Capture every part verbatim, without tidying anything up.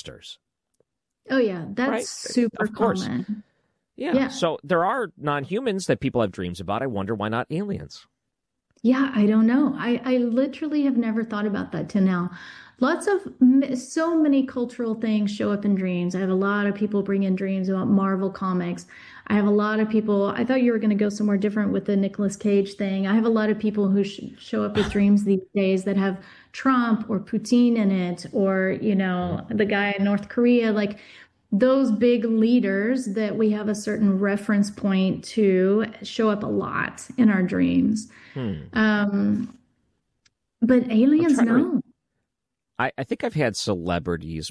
monsters. Oh, yeah. That's right? super Of course. common. Yeah. Yeah. So there are non-humans that people have dreams about. I wonder why not aliens? Yeah, I don't know. I, I literally have never thought about that till now. Lots of, m- so many cultural things show up in dreams. I have a lot of people bring in dreams about Marvel comics. I have a lot of people, I thought you were going to go somewhere different with the Nicolas Cage thing. I have a lot of people who sh show up with dreams these days that have Trump or Putin in it, or, you know, the guy in North Korea. Like, those big leaders that we have a certain reference point to show up a lot in our dreams. Hmm. Um, but I'm aliens, trying to. Re no. I, I think I've had celebrities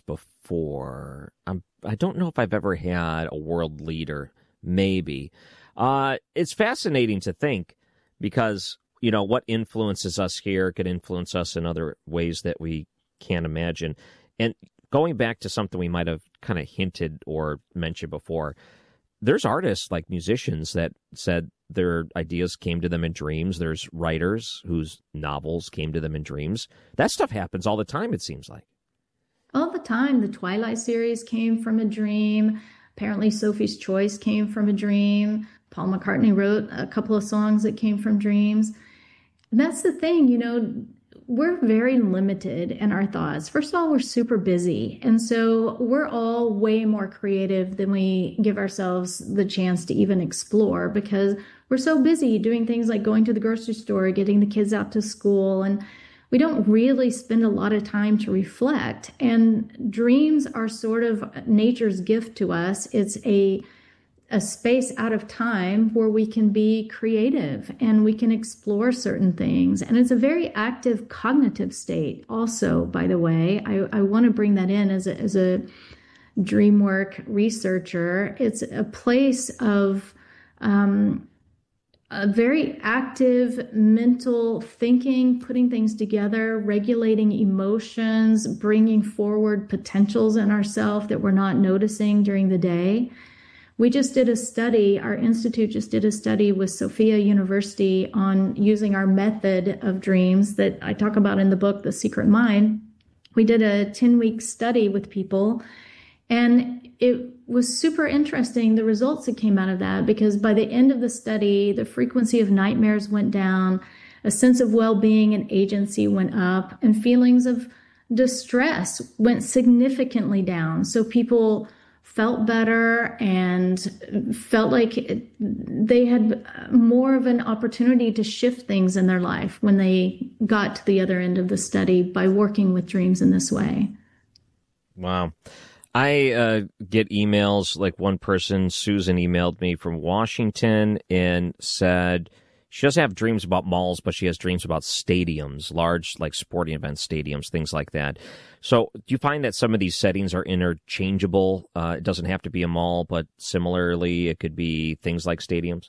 before. I'm. I don't know if I've ever had a world leader. Maybe. Uh, it's fascinating to think because you know what influences us here could influence us in other ways that we can't imagine. And going back to something we might have kind of hinted or mentioned before, there's artists like musicians that said their ideas came to them in dreams. There's writers whose novels came to them in dreams. That stuff happens all the time, it seems like. All the time. The Twilight series came from a dream. Apparently, Sophie's Choice came from a dream. Paul McCartney wrote a couple of songs that came from dreams. And that's the thing, you know, we're very limited in our thoughts. First of all, we're super busy. And so we're all way more creative than we give ourselves the chance to even explore, because we're so busy doing things like going to the grocery store, getting the kids out to school, and we don't really spend a lot of time to reflect. And dreams are sort of nature's gift to us. It's a a space out of time where we can be creative and we can explore certain things. And it's a very active cognitive state also, by the way. I, I want to bring that in as a, as a dream work researcher. It's a place of um, a very active mental thinking, putting things together, regulating emotions, bringing forward potentials in ourselves that we're not noticing during the day. We just did a study, our institute just did a study with Sophia University on using our method of dreams that I talk about in the book, The Secret Mind. We did a ten-week study with people, and it was super interesting, the results that came out of that, because by the end of the study, the frequency of nightmares went down, a sense of well-being and agency went up, and feelings of distress went significantly down. So people felt better and felt like they had more of an opportunity to shift things in their life when they got to the other end of the study by working with dreams in this way. Wow. I uh, get emails, like one person, Susan, emailed me from Washington and said she doesn't have dreams about malls, but she has dreams about stadiums, large, like sporting event stadiums, things like that. So do you find that some of these settings are interchangeable? Uh, it doesn't have to be a mall, but similarly, it could be things like stadiums?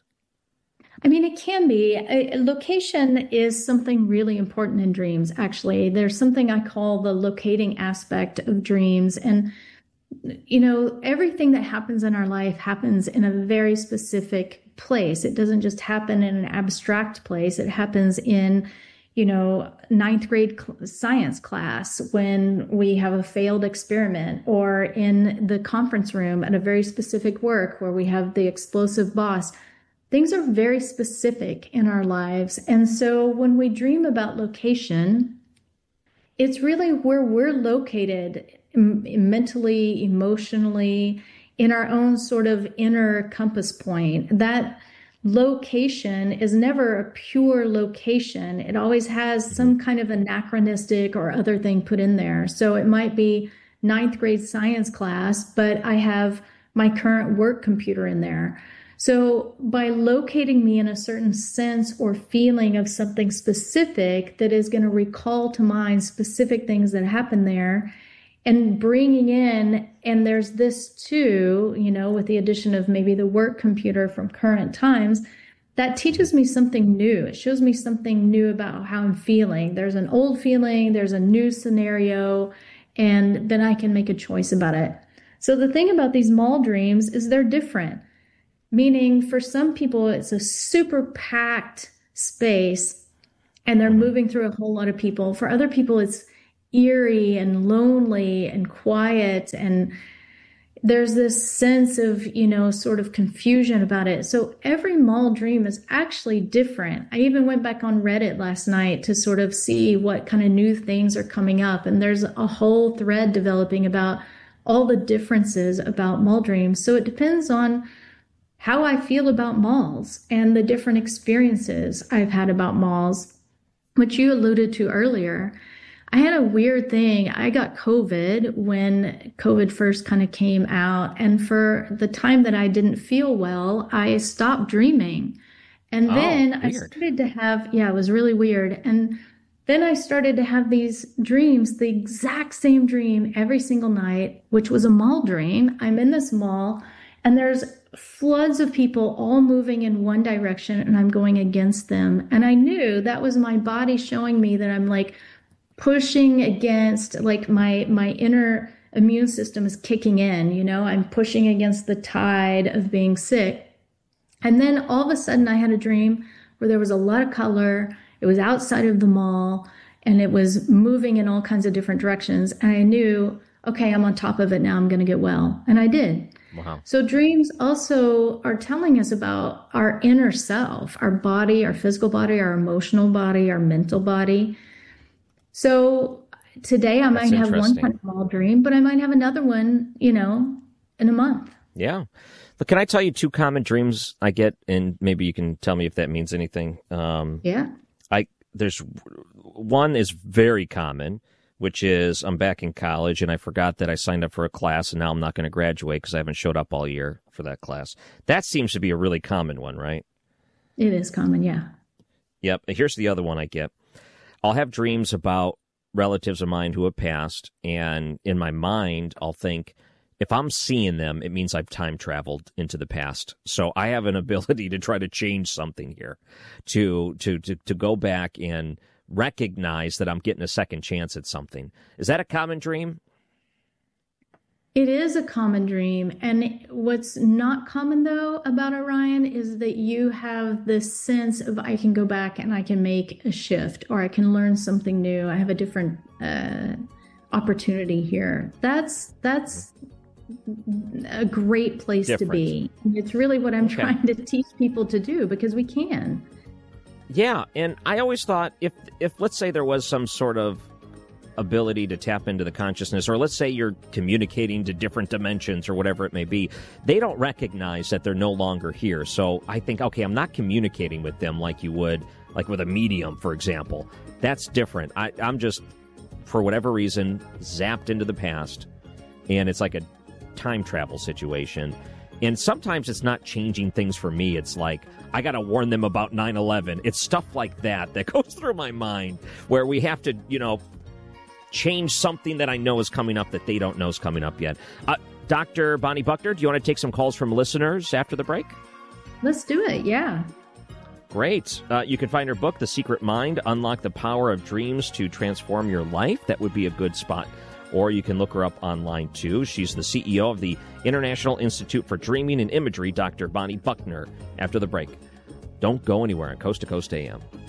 I mean, it can be. A location is something really important in dreams, actually. There's something I call the locating aspect of dreams. And, you know, everything that happens in our life happens in a very specific place. It doesn't just happen in an abstract place. It happens in, you know, ninth grade science class when we have a failed experiment, or in the conference room at a very specific work where we have the explosive boss. Things are very specific in our lives. And so when we dream about location, it's really where we're located mentally, emotionally, in our own sort of inner compass point. That location is never a pure location. It always has some kind of anachronistic or other thing put in there. So it might be ninth grade science class, but I have my current work computer in there. So by locating me in a certain sense or feeling of something specific that is going to recall to mind specific things that happen there, and bringing in, and there's this too, you know, with the addition of maybe the work computer from current times, that teaches me something new. It shows me something new about how I'm feeling. There's an old feeling, there's a new scenario, and then I can make a choice about it. So the thing about these mall dreams is they're different. Meaning for some people, it's a super packed space and they're moving through a whole lot of people. For other people, it's eerie and lonely and quiet, and there's this sense of, you know, sort of confusion about it. So every mall dream is actually different. I even went back on Reddit last night to sort of see what kind of new things are coming up. And there's a whole thread developing about all the differences about mall dreams. So it depends on how I feel about malls and the different experiences I've had about malls, which you alluded to earlier. I had a weird thing. I got COVID when COVID first kind of came out. And for the time that I didn't feel well, I stopped dreaming. And oh, then weird. I started to have, yeah, it was really weird. And then I started to have these dreams, the exact same dream every single night, which was a mall dream. I'm in this mall and there's floods of people all moving in one direction and I'm going against them. And I knew that was my body showing me that I'm like, pushing against, like my my inner immune system is kicking in, you know, I'm pushing against the tide of being sick. And then all of a sudden I had a dream where there was a lot of color. It was outside of the mall and it was moving in all kinds of different directions. And I knew, okay, I'm on top of it now. I'm going to get well. And I did. Wow. So dreams also are telling us about our inner self, our body, our physical body, our emotional body, our mental body. So today I might have one kind of mall dream, but I might have another one, you know, in a month. Yeah. But can I tell you two common dreams I get, and maybe you can tell me if that means anything? Um, yeah. I there's one is very common, which is I'm back in college and I forgot that I signed up for a class and now I'm not going to graduate because I haven't showed up all year for that class. That seems to be a really common one, right? It is common, yeah. Yep. Here's the other one I get. I'll have dreams about relatives of mine who have passed, and in my mind, I'll think, if I'm seeing them, it means I've time traveled into the past. So I have an ability to try to change something here, to to to, to go back and recognize that I'm getting a second chance at something. Is that a common dream? It is a common dream. And what's not common, though, about Orion is that you have this sense of I can go back and I can make a shift or I can learn something new. I have a different uh, opportunity here. That's that's a great place different. to be. It's really what I'm okay. trying to teach people to do because we can. Yeah. And I always thought if if let's say there was some sort of ability to tap into the consciousness, or let's say you're communicating to different dimensions or whatever it may be, they don't recognize that they're no longer here. So I think, okay, I'm not communicating with them like you would, like with a medium, for example. That's different. I, I'm just, for whatever reason, zapped into the past, and it's like a time travel situation. And sometimes it's not changing things for me. It's like, I got to warn them about nine eleven. It's stuff like that that goes through my mind where we have to, you know, change something that I know is coming up that they don't know is coming up yet. Uh, Doctor Bonnie Buckner, do you want to take some calls from listeners after the break? Let's do it, yeah. Great. Uh, you can find her book, The Secret Mind, Unlock the Power of Dreams to Transform Your Life. That would be a good spot. Or you can look her up online, too. She's the C E O of the International Institute for Dreaming and Imagery, Doctor Bonnie Buckner, after the break. Don't go anywhere on Coast to Coast A M.